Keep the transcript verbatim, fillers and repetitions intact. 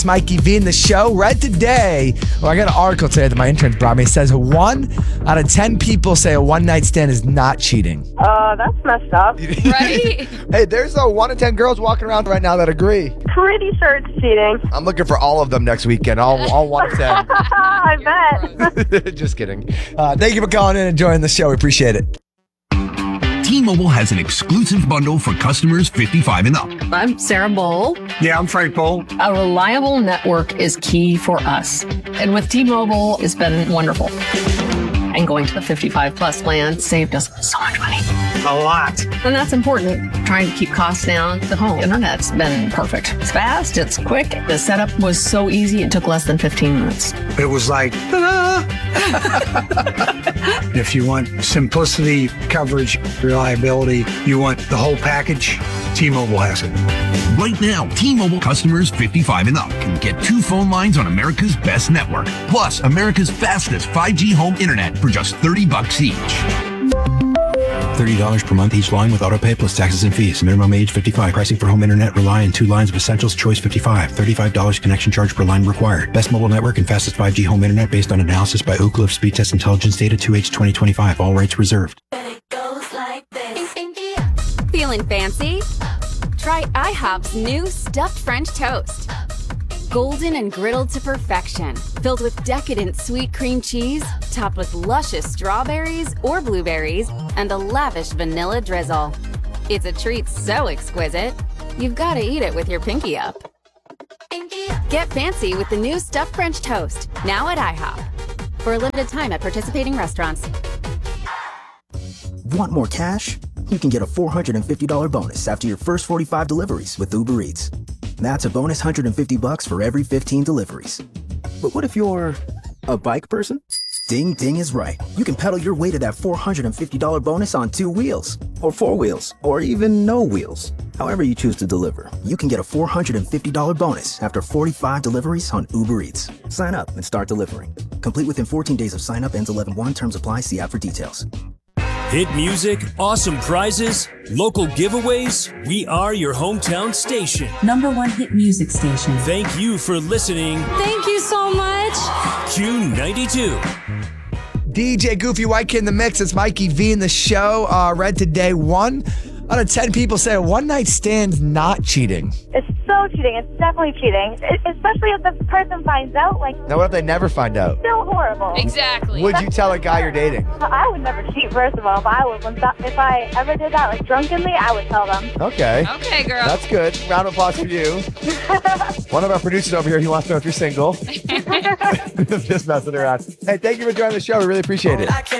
Mikey V in the show. Read today, well, I got an article today that my interns brought me. It says one out of ten people say a one-night stand is not cheating. Uh, that's messed up. Right? Hey, there's a one in ten girls walking around right now that agree. Pretty sure it's cheating. I'm looking for all of them next weekend. All, all one in ten. I bet. Just kidding. Uh, thank you for calling in and joining the show. We appreciate it. T-Mobile has an exclusive bundle for customers fifty-five and up. I'm Sarah Bowl. Yeah, I'm Frank Bowl. A reliable network is key for us. And with T-Mobile, it's been wonderful. And going to the fifty-five plus plan saved us so much money. A lot. And that's important. Trying to keep costs down. The home internet's been perfect. It's fast, it's quick. The setup was so easy, it took less than fifteen minutes. It was like, ta-da! If you want simplicity, coverage, reliability, you want the whole package, T-Mobile has it. Right now, T-Mobile customers fifty-five and up can get two phone lines on America's best network, plus America's fastest five G home internet for just thirty bucks each. thirty dollars per month each line with autopay plus taxes and fees. Minimum age fifty-five. Pricing for home internet rely on two lines of Essentials Choice fifty-five. thirty-five dollars connection charge per line required. Best mobile network and fastest five G home internet based on analysis by Oak Cliff Speed Test Intelligence Data two H twenty twenty-five. All rights reserved. Feeling fancy? Try IHOP's new stuffed French toast. Golden and griddled to perfection, filled with decadent sweet cream cheese, topped with luscious strawberries or blueberries, and a lavish vanilla drizzle. It's a treat so exquisite, you've got to eat it with your pinky up. Get fancy with the new stuffed French toast, now at IHOP. For a limited time at participating restaurants. Want more cash? You can get a four hundred fifty dollars bonus after your first forty-five deliveries with Uber Eats. That's a bonus one hundred fifty bucks for every fifteen deliveries. But what if you're a bike person? Ding Ding is right. You can pedal your way to that four hundred fifty dollars bonus on two wheels, or four wheels, or even no wheels. However you choose to deliver, you can get a four hundred fifty dollars bonus after forty-five deliveries on Uber Eats. Sign up and start delivering. Complete within fourteen days of sign up, ends eleven one. Terms apply. See app for details. Hit music, awesome prizes, local giveaways. We are your hometown station. Number one hit music station. Thank you for listening. Thank you so much. Q ninety-two. D J Goofy White Kid in the mix. It's Mikey V in the show. Uh, read today, one out of ten people say a one-night stand's not cheating. It's so cheating. It's definitely cheating. It, especially if the person finds out, like, Now, what if they never find out? still horrible. Exactly. Would you tell a guy you're dating? I would never cheat, first of all. If I, would, if I ever did that, like, drunkenly, I would tell them. Okay. Okay, girl. That's good. Round of applause for you. One of our producers over here, he wants to know if you're single. Just messing around. Hey, thank you for joining the show. We really appreciate it.